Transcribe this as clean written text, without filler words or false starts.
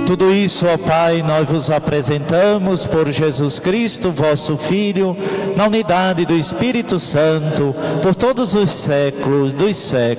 Tudo isso, ó Pai, nós vos apresentamos por Jesus Cristo, vosso Filho, na unidade do Espírito Santo, por todos os séculos dos séculos.